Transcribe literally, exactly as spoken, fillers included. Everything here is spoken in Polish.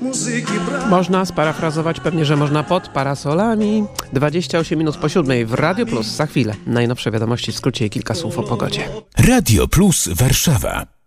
muzyki brak. Można sparafrazować pewnie, że można pod parasolami. dwadzieścia osiem minut po siódmej w Radio Plus. Za chwilę najnowsze wiadomości w skrócie i kilka słów o pogodzie. Radio Plus Warszawa.